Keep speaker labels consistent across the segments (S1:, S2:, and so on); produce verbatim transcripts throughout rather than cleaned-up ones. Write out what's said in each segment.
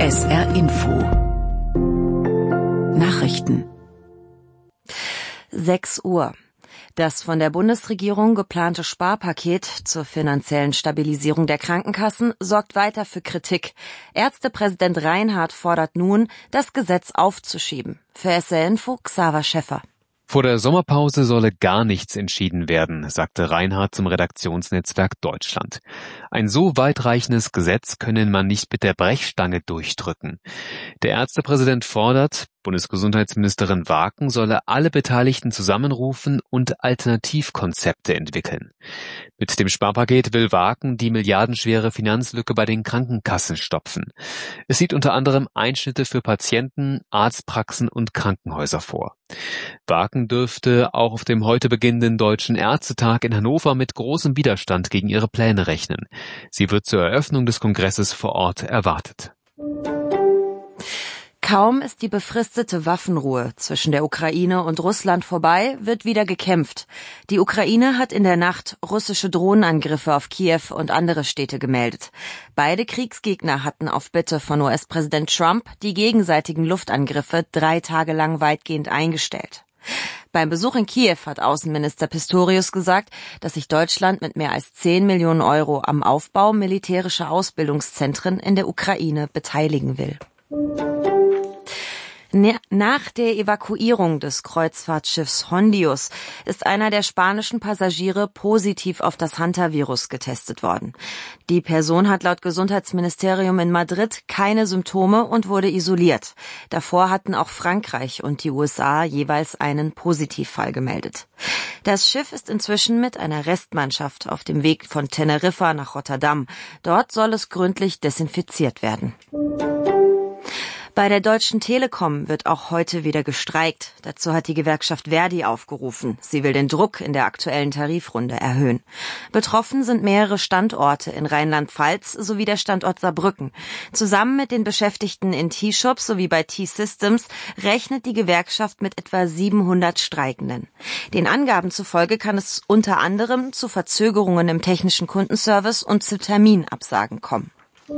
S1: S R Info Nachrichten.
S2: sechs Uhr. Das von der Bundesregierung geplante Sparpaket zur finanziellen Stabilisierung der Krankenkassen sorgt weiter für Kritik. Ärztepräsident Reinhardt fordert nun, das Gesetz aufzuschieben. Für S R Info Xaver Schäffer.
S3: Vor der Sommerpause solle gar nichts entschieden werden, sagte Reinhardt zum Redaktionsnetzwerk Deutschland. Ein so weitreichendes Gesetz könne man nicht mit der Brechstange durchdrücken. Der Ärztepräsident fordert, Bundesgesundheitsministerin Waaken solle alle Beteiligten zusammenrufen und Alternativkonzepte entwickeln. Mit dem Sparpaket will Waaken die milliardenschwere Finanzlücke bei den Krankenkassen stopfen. Es sieht unter anderem Einschnitte für Patienten, Arztpraxen und Krankenhäuser vor. Waaken dürfte auch auf dem heute beginnenden Deutschen Ärztetag in Hannover mit großem Widerstand gegen ihre Pläne rechnen. Sie wird zur Eröffnung des Kongresses vor Ort erwartet.
S2: Kaum ist die befristete Waffenruhe zwischen der Ukraine und Russland vorbei, wird wieder gekämpft. Die Ukraine hat in der Nacht russische Drohnenangriffe auf Kiew und andere Städte gemeldet. Beide Kriegsgegner hatten auf Bitte von U S-Präsident Trump die gegenseitigen Luftangriffe drei Tage lang weitgehend eingestellt. Beim Besuch in Kiew hat Außenminister Pistorius gesagt, dass sich Deutschland mit mehr als zehn Millionen Euro am Aufbau militärischer Ausbildungszentren in der Ukraine beteiligen will. Nach der Evakuierung des Kreuzfahrtschiffs Hondius ist einer der spanischen Passagiere positiv auf das Hantavirus getestet worden. Die Person hat laut Gesundheitsministerium in Madrid keine Symptome und wurde isoliert. Davor hatten auch Frankreich und die U S A jeweils einen Positivfall gemeldet. Das Schiff ist inzwischen mit einer Restmannschaft auf dem Weg von Teneriffa nach Rotterdam. Dort soll es gründlich desinfiziert werden. Bei der Deutschen Telekom wird auch heute wieder gestreikt. Dazu hat die Gewerkschaft Verdi aufgerufen. Sie will den Druck in der aktuellen Tarifrunde erhöhen. Betroffen sind mehrere Standorte in Rheinland-Pfalz sowie der Standort Saarbrücken. Zusammen mit den Beschäftigten in T-Shops sowie bei T-Systems rechnet die Gewerkschaft mit etwa siebenhundert Streikenden. Den Angaben zufolge kann es unter anderem zu Verzögerungen im technischen Kundenservice und zu Terminabsagen kommen.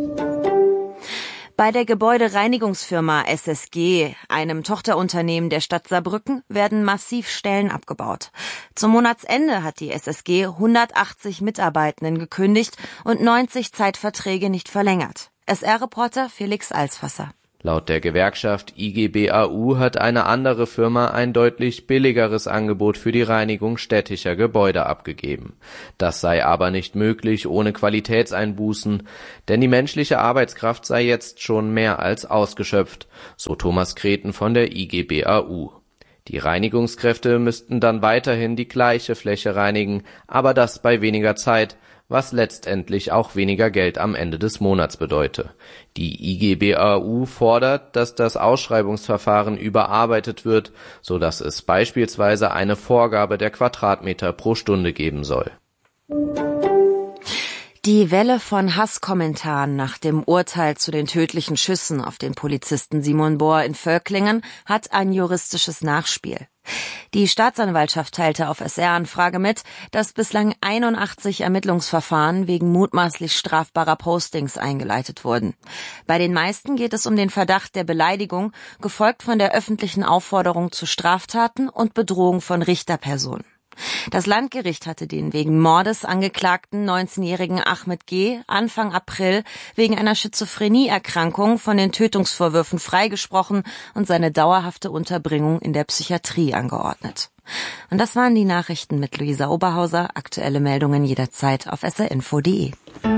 S2: Bei der Gebäudereinigungsfirma S S G, einem Tochterunternehmen der Stadt Saarbrücken, werden massiv Stellen abgebaut. Zum Monatsende hat die S S G hundertachtzig Mitarbeitenden gekündigt und neunzig Zeitverträge nicht verlängert. S R-Reporter Felix Alsfasser.
S4: Laut der Gewerkschaft I G B A U hat eine andere Firma ein deutlich billigeres Angebot für die Reinigung städtischer Gebäude abgegeben. Das sei aber nicht möglich ohne Qualitätseinbußen, denn die menschliche Arbeitskraft sei jetzt schon mehr als ausgeschöpft, so Thomas Kreten von der I G B A U. Die Reinigungskräfte müssten dann weiterhin die gleiche Fläche reinigen, aber das bei weniger Zeit, was letztendlich auch weniger Geld am Ende des Monats bedeute. Die I G B A U fordert, dass das Ausschreibungsverfahren überarbeitet wird, so dass es beispielsweise eine Vorgabe der Quadratmeter pro Stunde geben soll.
S2: Die Welle von Hasskommentaren nach dem Urteil zu den tödlichen Schüssen auf den Polizisten Simon Bohr in Völklingen hat ein juristisches Nachspiel. Die Staatsanwaltschaft teilte auf S R-Anfrage mit, dass bislang einundachtzig Ermittlungsverfahren wegen mutmaßlich strafbarer Postings eingeleitet wurden. Bei den meisten geht es um den Verdacht der Beleidigung, gefolgt von der öffentlichen Aufforderung zu Straftaten und Bedrohung von Richterpersonen. Das Landgericht hatte den wegen Mordes angeklagten neunzehnjährigen Ahmed G. Anfang April wegen einer Schizophrenieerkrankung von den Tötungsvorwürfen freigesprochen und seine dauerhafte Unterbringung in der Psychiatrie angeordnet. Und das waren die Nachrichten mit Luisa Oberhauser. Aktuelle Meldungen jederzeit auf s r info punkt d e.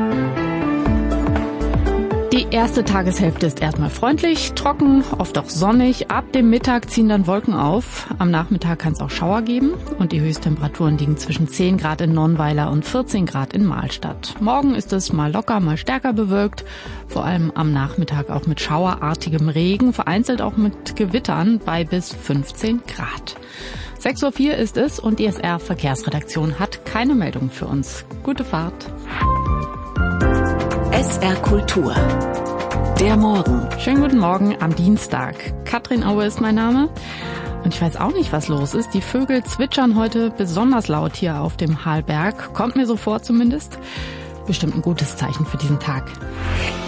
S5: Die erste Tageshälfte ist erstmal freundlich, trocken, oft auch sonnig. Ab dem Mittag ziehen dann Wolken auf. Am Nachmittag kann es auch Schauer geben und die Höchsttemperaturen liegen zwischen zehn Grad in Nonnweiler und vierzehn Grad in Mahlstadt. Morgen ist es mal locker, mal stärker bewölkt. Vor allem am Nachmittag auch mit schauerartigem Regen, vereinzelt auch mit Gewittern bei bis fünfzehn Grad. sechs Uhr vier ist es und die S R-Verkehrsredaktion hat keine Meldung für uns. Gute Fahrt.
S1: S R Kultur. Der Morgen.
S5: Schönen guten Morgen am Dienstag. Katrin Aue ist mein Name. Und ich weiß auch nicht, was los ist. Die Vögel zwitschern heute besonders laut hier auf dem Halberg. Kommt mir so vor zumindest. Bestimmt ein gutes Zeichen für diesen Tag.